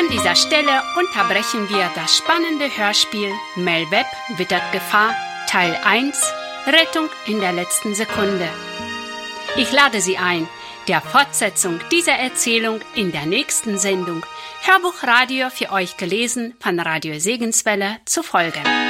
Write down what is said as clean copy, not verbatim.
An dieser Stelle unterbrechen wir das spannende Hörspiel Mel Webb wittert Gefahr, Teil 1, Rettung in der letzten Sekunde. Ich lade Sie ein, der Fortsetzung dieser Erzählung in der nächsten Sendung Hörbuchradio für euch gelesen von Radio Segenswelle zu folgen.